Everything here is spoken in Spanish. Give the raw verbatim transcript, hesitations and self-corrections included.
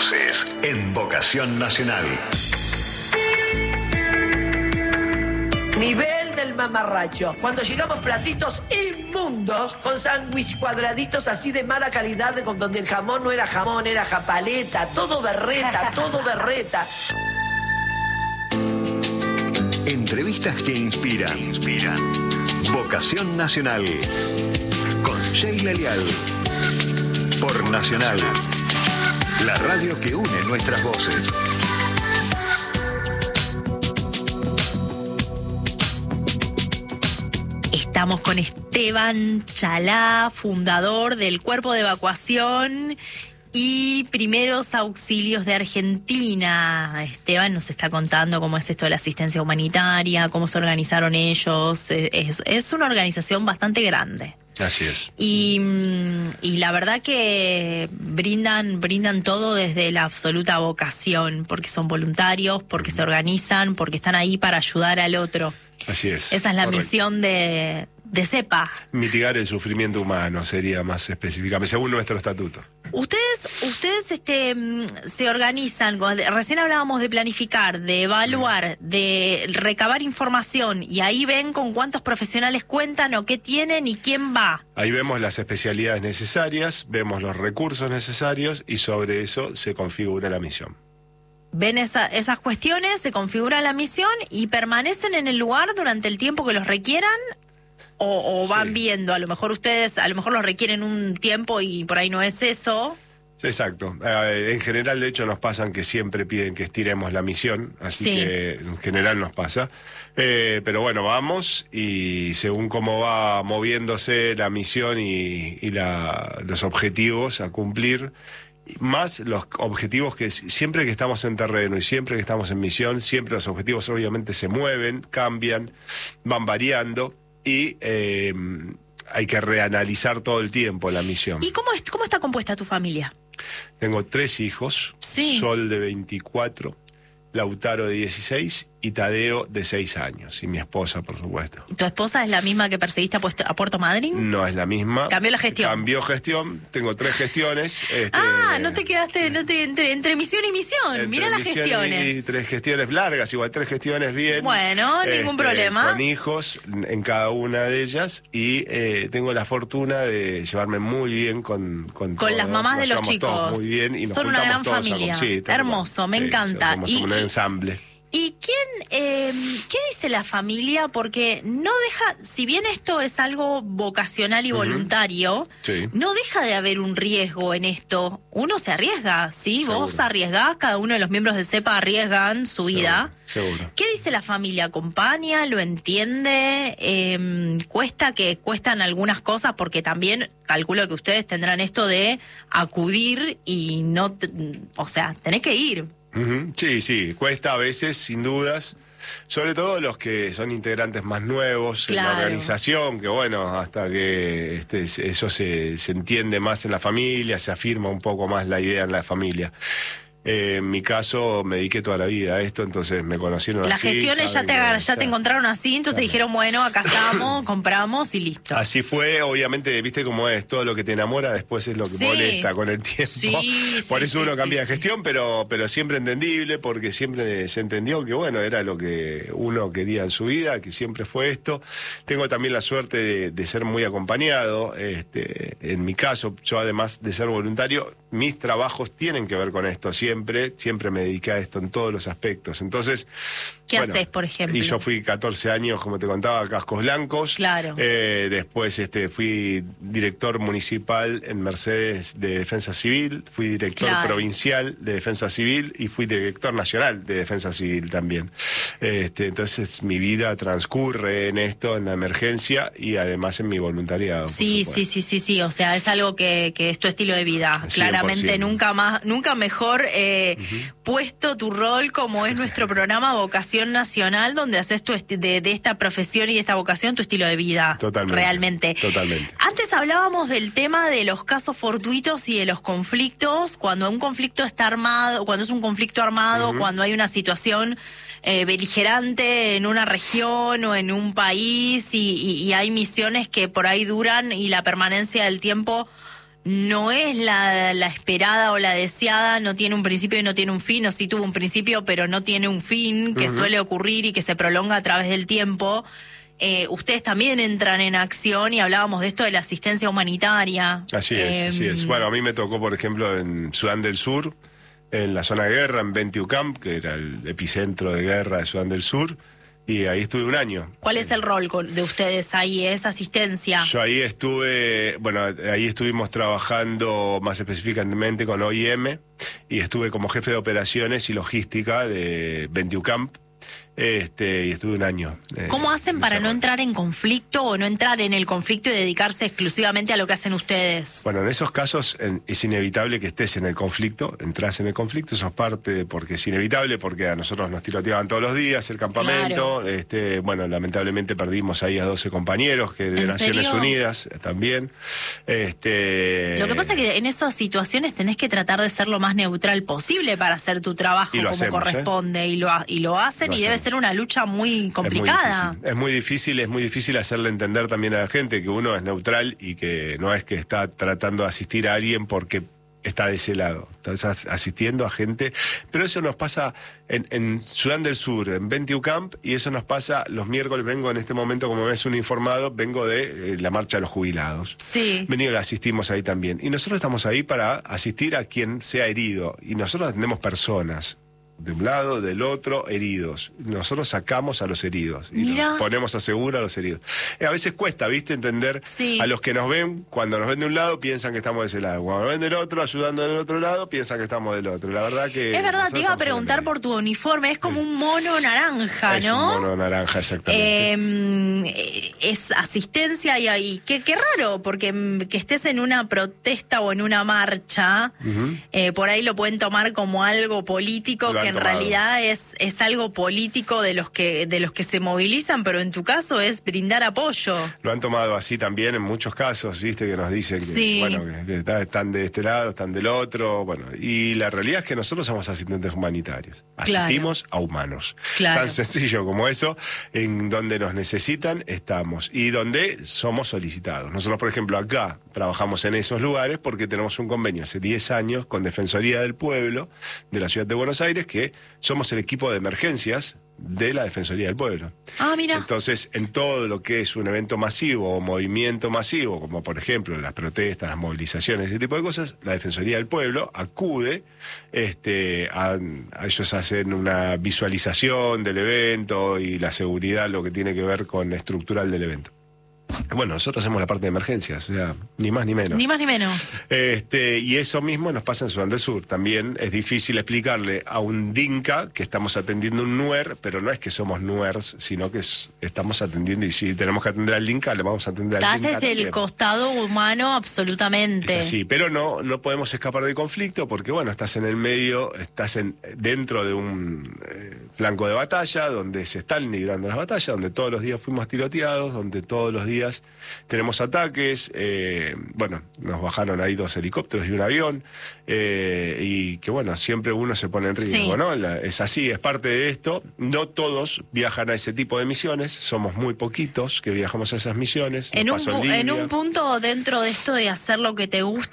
voces en Vocación Nacional. Nivel del mamarracho. Cuando llegamos platitos inmundos con sándwich cuadraditos así de mala calidad, con donde el jamón no era jamón, era japaleta, todo berreta, todo berreta. Entrevistas que inspiran. Inspiran. Vocación Nacional. Con Sheila Leal. Por Nacional. La radio que une nuestras voces. Estamos con Esteban Chalá, fundador del Cuerpo de Evacuación y Primeros Auxilios de Argentina. Esteban nos está contando cómo es esto de la asistencia humanitaria, cómo se organizaron ellos. Es, es una organización bastante grande. Así es. Y, y la verdad que brindan, brindan todo desde la absoluta vocación, porque son voluntarios, porque se organizan, porque están ahí para ayudar al otro. Así es. Esa es la Correcto. misión de, de CEPA. Mitigar el sufrimiento humano sería más específicamente, según nuestro estatuto. Ustedes, ustedes este, se organizan, recién hablábamos de planificar, de evaluar, de recabar información, y ahí ven con cuántos profesionales cuentan o qué tienen y quién va. Ahí vemos las especialidades necesarias, vemos los recursos necesarios y sobre eso se configura la misión. Ven esa, esas cuestiones, se configura la misión y permanecen en el lugar durante el tiempo que los requieran. O, o van sí. viendo, a lo mejor ustedes, a lo mejor los requieren un tiempo y por ahí no es eso. Exacto. Eh, en general, de hecho, nos pasan que siempre piden que estiremos la misión, así sí. que en general nos pasa. Eh, pero bueno, vamos y según cómo va moviéndose la misión y, y la, los objetivos a cumplir, más los objetivos que siempre que estamos en terreno y siempre que estamos en misión, siempre los objetivos obviamente se mueven, cambian, van variando. Y eh, hay que reanalizar todo el tiempo la misión. ¿Y cómo, es, cómo está compuesta tu familia? Tengo tres hijos, sí. Sol de veinticuatro, Lautaro de dieciséis y Tadeo de seis años. Y mi esposa, por supuesto. ¿Tu esposa es la misma que perseguiste a, Puesto, a Puerto Madryn? No es la misma. ¿Cambió la gestión? Cambió gestión. Tengo tres gestiones. Este, ah, no te quedaste no te, entre, entre misión y misión. Mira las gestiones. Y tres gestiones largas, igual tres gestiones bien. Bueno, este, ningún problema. Con hijos en cada una de ellas. Y eh, tengo la fortuna de llevarme muy bien con Con, con las mamás nos de los chicos. Todos muy bien y nos Son una gran todos familia. A, sí, hermoso, me sí, encanta. Somos y, un ensamble. ¿Y quién, eh, qué dice la familia? Porque no deja, si bien esto es algo vocacional y uh-huh. voluntario, sí. no deja de haber un riesgo en esto. Uno se arriesga, ¿sí? Seguro. Vos arriesgás, cada uno de los miembros de CEPA arriesgan su vida. Seguro. Seguro. ¿Qué dice la familia? ¿Acompaña? ¿Lo entiende? Eh, ¿Cuesta que cuestan algunas cosas? Porque también calculo que ustedes tendrán esto de acudir y no, o sea, tenés que ir. Uh-huh. Sí, sí, cuesta a veces, sin dudas, sobre todo los que son integrantes más nuevos claro. en la organización, que bueno, hasta que este, eso se, se entiende más en la familia, se afirma un poco más la idea en la familia. Eh, en mi caso me dediqué toda la vida a esto, entonces me conocieron Las así. Las gestiones ya te, agar, ya te encontraron así, entonces claro. dijeron, bueno, acá estamos, compramos y listo. Así fue, obviamente, viste cómo es, todo lo que te enamora después es lo que sí. molesta con el tiempo. Sí, Por sí, eso uno sí, cambia sí, de gestión, sí. pero, pero siempre entendible, porque siempre se entendió que bueno, era lo que uno quería en su vida, que siempre fue esto. Tengo también la suerte de, de ser muy acompañado, este, en mi caso, yo además de ser voluntario, mis trabajos tienen que ver con esto siempre, siempre me dediqué a esto en todos los aspectos. Entonces, ¿qué bueno, haces, por ejemplo? Y yo fui catorce años, como te contaba, a Cascos Blancos. Claro. Eh, después este, fui director municipal en Mercedes de Defensa Civil, fui director claro. provincial de Defensa Civil y fui director nacional de Defensa Civil también. Este, entonces mi vida transcurre en esto, en la emergencia y además en mi voluntariado. Sí, sí, sí, sí, sí. O sea, es algo que, que es tu estilo de vida. cien por ciento. Claramente nunca más, nunca mejor eh, uh-huh. puesto tu rol como es nuestro programa Vocación Nacional, donde haces tu esti- de, de esta profesión y de esta vocación tu estilo de vida. Totalmente. Realmente. Totalmente. Antes hablábamos del tema de los casos fortuitos y de los conflictos, cuando un conflicto está armado, cuando es un conflicto armado, uh-huh. cuando hay una situación eh, beligerante en una región o en un país y, y, y hay misiones que por ahí duran y la permanencia del tiempo no es la, la esperada o la deseada, no tiene un principio y no tiene un fin, o sí tuvo un principio pero no tiene un fin, que uh-huh. suele ocurrir y que se prolonga a través del tiempo. Eh, ustedes también entran en acción y hablábamos de esto de la asistencia humanitaria. Así es, eh, así es. Bueno, a mí me tocó, por ejemplo, en Sudán del Sur, en la zona de guerra, en Bentiu Camp, que era el epicentro de guerra de Sudán del Sur, y ahí estuve un año. ¿Cuál es el rol de ustedes ahí? ¿Es asistencia? Yo ahí estuve, bueno, ahí estuvimos trabajando más específicamente con O I M y estuve como jefe de operaciones y logística de Bentiu Camp. Este, y estuve un año. Eh, ¿Cómo hacen para no entrar en conflicto o no entrar en el conflicto y dedicarse exclusivamente a lo que hacen ustedes? Bueno, en esos casos en, es inevitable que estés en el conflicto, entras en el conflicto, eso es parte, porque es inevitable, porque a nosotros nos tiroteaban todos los días el campamento. Claro. Este, bueno, lamentablemente perdimos ahí a doce compañeros que de Naciones serio? Unidas también. Este, lo que pasa es que en esas situaciones tenés que tratar de ser lo más neutral posible para hacer tu trabajo como hacemos, corresponde, ¿eh? y, lo, y lo hacen lo y debe ser una lucha muy complicada. Es muy difícil, es muy difícil hacerle entender también a la gente que uno es neutral y que no es que está tratando de asistir a alguien porque está de ese lado. Estás asistiendo a gente, pero eso nos pasa en, en Sudán del Sur, en Bentiu Camp, y eso nos pasa los miércoles. Vengo en este momento, como ves, un informado, vengo de eh, la marcha de los jubilados. Sí. Venido y asistimos ahí también. Y nosotros estamos ahí para asistir a quien sea herido, y nosotros atendemos personas. De un lado, del otro, heridos. Nosotros sacamos a los heridos y Mira. nos ponemos a seguro a los heridos. Eh, a veces cuesta, ¿viste? Entender sí. a los que nos ven, cuando nos ven de un lado, piensan que estamos de ese lado. Cuando nos ven del otro, ayudando del otro lado, piensan que estamos del otro. La verdad que... Es verdad, te iba a preguntar por tu uniforme. Es como sí. un mono naranja, es ¿no? Es un mono naranja, exactamente. Eh, es asistencia y ahí. Qué, qué raro, porque que estés en una protesta o en una marcha, uh-huh. eh, por ahí lo pueden tomar como algo político, que en tomado. realidad es, es algo político de los que de los que se movilizan, pero en tu caso es brindar apoyo. Lo han tomado así también en muchos casos, viste, que nos dicen que, sí. bueno, que, que están de este lado, están del otro, bueno, y la realidad es que nosotros somos asistentes humanitarios, asistimos claro. a humanos. Claro. Tan sencillo como eso, en donde nos necesitan estamos y donde somos solicitados. Nosotros, por ejemplo, acá trabajamos en esos lugares porque tenemos un convenio hace diez años con Defensoría del Pueblo de la Ciudad de Buenos Aires, que somos el equipo de emergencias de la Defensoría del Pueblo. Ah, mira. Entonces, en todo lo que es un evento masivo o movimiento masivo, como por ejemplo las protestas, las movilizaciones, ese tipo de cosas, la Defensoría del Pueblo acude, este, a, a ellos hacen una visualización del evento y la seguridad, lo que tiene que ver con estructural del evento. Bueno, nosotros hacemos la parte de emergencias, o sea, ni más ni menos. Ni más ni menos. Este, y eso mismo nos pasa en Sudán del Sur. También es difícil explicarle a un dinka que estamos atendiendo un nuer, pero no es que somos nuers, sino que es, estamos atendiendo, y si tenemos que atender al dinka, le vamos a atender Estás al dinka. Estás desde también. El costado humano, absolutamente. Es así, pero no, no podemos escapar del conflicto porque, bueno, estás en el medio, estás en, dentro de un eh, flanco de batalla, donde se están librando las batallas, donde todos los días fuimos tiroteados, donde todos los días tenemos ataques, eh, bueno, nos bajaron ahí dos helicópteros y un avión, eh, y que bueno, siempre uno se pone en riesgo, sí. ¿no? La, es así, es parte de esto. No todos viajan a ese tipo de misiones, somos muy poquitos que viajamos a esas misiones. En, un, en un punto dentro de esto de hacer lo que te gusta,